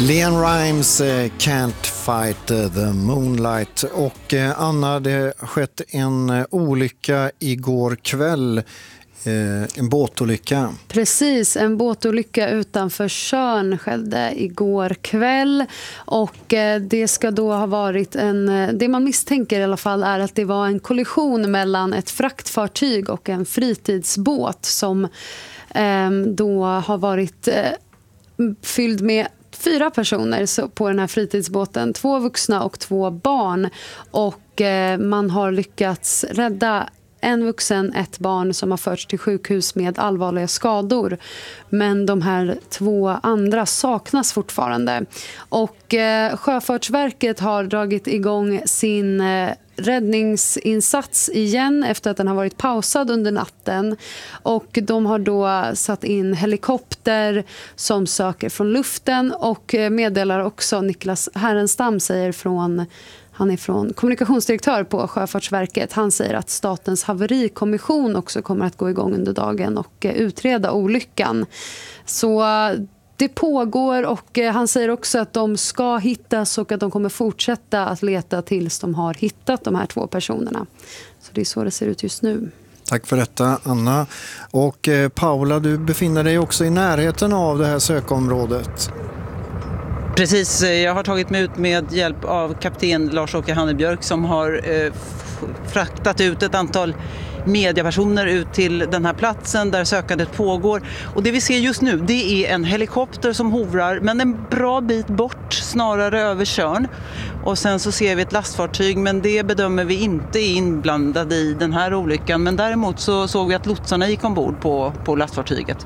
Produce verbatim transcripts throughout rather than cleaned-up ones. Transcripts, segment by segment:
LeAnn Rimes eh, Can't Fight the Moonlight. Och eh, Anna, det har skett en eh, olycka igår kväll. Eh, en båtolycka. Precis, en båtolycka utanför Tjörn skedde igår kväll. Och eh, det ska då ha varit en... Det man misstänker i alla fall är att det var en kollision mellan ett fraktfartyg och en fritidsbåt som eh, då har varit eh, fylld med fyra personer på den här fritidsbåten, två vuxna och två barn, och eh, man har lyckats rädda en vuxen, ett barn som har förts till sjukhus med allvarliga skador, men de här två andra saknas fortfarande. Och eh, Sjöfartsverket har dragit igång sin eh, räddningsinsats igen efter att den har varit pausad under natten, och de har då satt in helikopter som söker från luften, och meddelar också, Niklas Härenstam säger från Han är från kommunikationsdirektör på Sjöfartsverket. Han säger att statens haverikommission också kommer att gå igång under dagen och utreda olyckan. Så det pågår, och han säger också att de ska hittas och att de kommer fortsätta att leta tills de har hittat de här två personerna. Så det är så det ser ut just nu. Tack för detta, Anna. Och eh, Paula, du befinner dig också i närheten av det här sökområdet. Precis, jag har tagit mig ut med hjälp av kapten Lars-Åke Hannebjörk som har eh, fraktat ut ett antal mediepersoner ut till den här platsen där sökandet pågår. Och det vi ser just nu, det är en helikopter som hovrar, men en bra bit bort, snarare över Tjörn. Och sen så ser vi ett lastfartyg, men det bedömer vi inte är inblandade i den här olyckan. Men däremot så såg vi att lotsarna gick ombord på, på lastfartyget.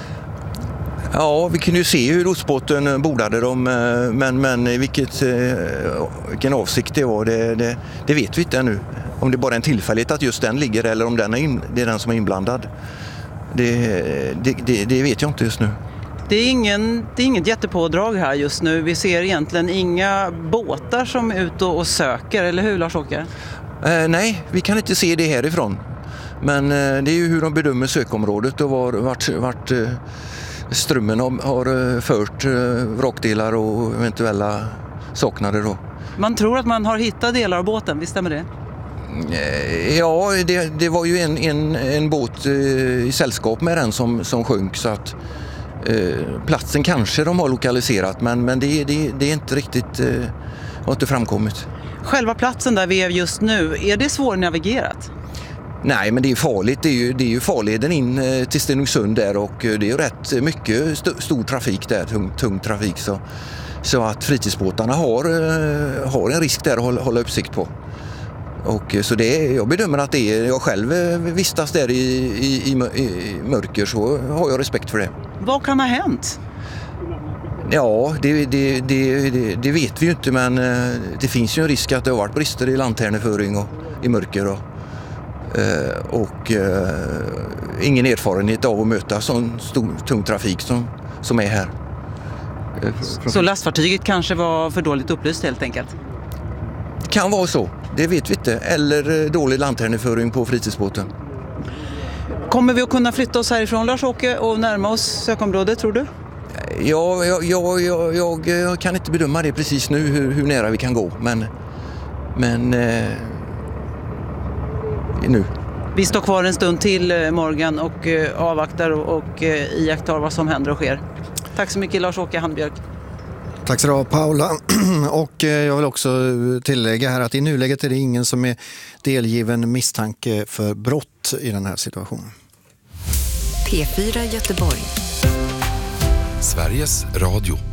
Ja, vi kunde ju se hur lotsbåten bordade dem, men, men vilket, vilken avsikt det var, det, det, det vet vi inte ännu. Om det bara är en tillfällighet att just den ligger eller om den är in, det är den som är inblandad. Det, det, det, det vet jag inte just nu. Det är, ingen, det är inget jättepådrag här just nu. Vi ser egentligen inga båtar som är ute och söker, eller hur Lars-Åke? Eh, nej, vi kan inte se det härifrån. Men eh, det är ju hur de bedömer sökområdet och var, vart... vart eh, strömmen har fört vrakdelar och eventuella saknader då. Man tror att man har hittat delar av båten, visst stämmer det? Ja, det, det var ju en, en, en båt i sällskap med den som, som sjönk, så att eh, platsen kanske de har lokaliserat, men, men det, det, det är inte riktigt eh, har inte framkommit. Själva platsen där vi är just nu, är det svårnavigerat? Nej, men det är farligt. Det är ju, det är ju farleden in till Stenungsund där, och det är ju rätt mycket st- stor trafik där, tung, tung trafik. Så, så att fritidsbåtarna har, har en risk där att hålla, hålla uppsikt på. Och så det, jag bedömer att det är, jag själv vistas där i, i, i, i mörker, så har jag respekt för det. Vad kan ha hänt? Ja, det, det, det, det, det vet vi ju inte, men det finns ju en risk att det har varit brister i lanterneföring och i mörker och Uh, och uh, ingen erfarenhet av att möta sån stor tung trafik som, som är här. Uh, så lastfartyget kanske var för dåligt upplyst helt enkelt? Det kan vara så, det vet vi inte. Eller uh, dålig lanterneföring på fritidsbåten. Kommer vi att kunna flytta oss härifrån, Lars-Åke, och närma oss sökområdet, tror du? Ja, jag, jag, jag, jag, jag kan inte bedöma det precis nu hur, hur nära vi kan gå, men... men uh, nu. Vi står kvar en stund till, Morgan, och eh, avvaktar och, och eh, iakttar vad som händer och sker. Tack så mycket, Lars-Åke Hannebjörk. Tack så du, Paula. Och jag vill också tillägga här att i nuläget är det ingen som är delgiven misstanke för brott i den här situationen. P fyra Göteborg. Sveriges Radio.